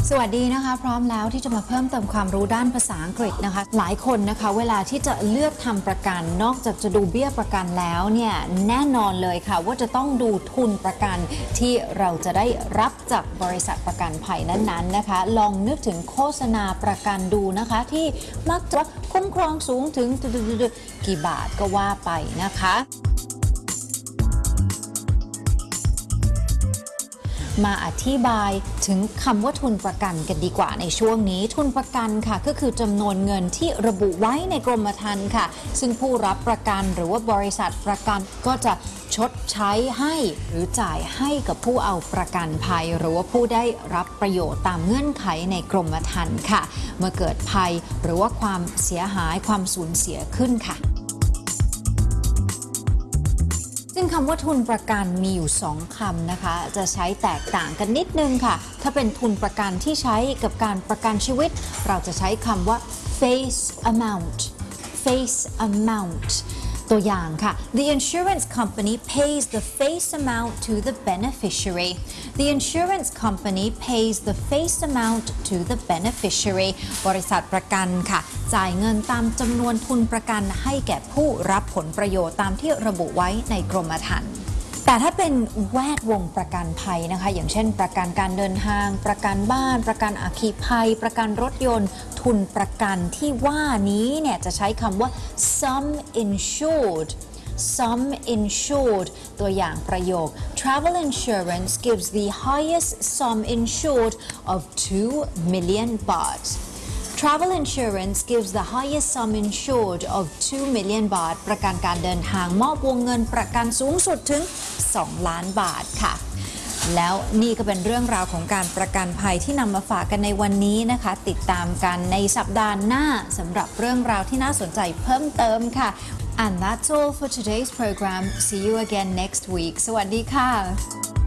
สวัสดีนะคะพร้อมแล้วที่จะมาเพิ่มเติมความรู้ด้านภาษาอังกฤษนะคะหลายคนนะคะเวลาที่จะเลือกทำประกันนอกจากจะดูเบี้ยประกันแล้วเนี่ยแน่นอนเลยค่ะว่าจะต้องดูทุนประกันที่เราจะได้รับจากบริษัทประกันภัยนั้นๆนะคะลองนึกถึงโฆษณาประกันดูนะคะที่มักจะคุ้มครองสูงถึงกี่บาทก็ว่าไปนะคะมาอธิบายถึงคำว่าทุนประกันกันดีกว่าในช่วงนี้ทุนประกันค่ะก็คือจำนวนเงินที่ระบุไว้ในกรมธรรม์ค่ะซึ่งผู้รับประกันหรือว่าบริษัทประกันก็จะชดใช้ให้หรือจ่ายให้กับผู้เอาประกันภัยหรือว่าผู้ได้รับประโยชน์ตามเงื่อนไขในกรมธรรม์ค่ะเมื่อเกิดภัยหรือว่าความเสียหายความสูญเสียขึ้นค่ะซึ่งคำว่าทุนประกันมีอยู่2คำนะคะจะใช้แตกต่างกันนิดนึงค่ะถ้าเป็นทุนประกันที่ใช้กับการประกันชีวิตเราจะใช้คำว่า face amount ตัวอย่างค่ะ The insurance company pays the face amount to the beneficiary The insurance company pays the face amount to the beneficiary บริษัทประกันค่ะจ่ายเงินตามจำนวนทุนประกันให้แก่ผู้รับผลประโยชน์ตามที่ระบุไว้ในกรมธรรม์แต่ถ้าเป็นแวดวงประกันภัยนะคะอย่างเช่นประกันการเดินทางประกันบ้านประกันอัคคีภัยประกันรถยนต์ทุนประกันที่ว่านี้เนี่ยจะใช้คำว่า sum insured ตัวอย่างประโยค Travel insurance gives the highest sum insured of 2 million baht Travel insurance gives the highest sum insured of 2 million baht ประกันการเดินทางมอบวงเงินประกันสูงสุดถึง2 ล้านบาทค่ะแล้วนี่ก็เป็นเรื่องราวของการประกันภัยที่นำมาฝากกันในวันนี้นะคะติดตามกันในสัปดาห์หน้าสำหรับเรื่องราวที่น่าสนใจเพิ่มเติมค่ะ And that's all for today's program. See you again next week. สวัสดีค่ะ